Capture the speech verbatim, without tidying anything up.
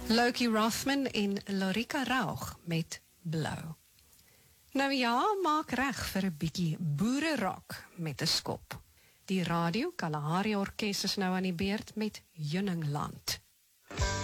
Loki Rothman en Lorika Raug met Blou. Nou ja, maak reg vir 'n bietjie boererock met 'n skop. Die Radio Kalahari Orkes is nou aan die beurt met Heuningland.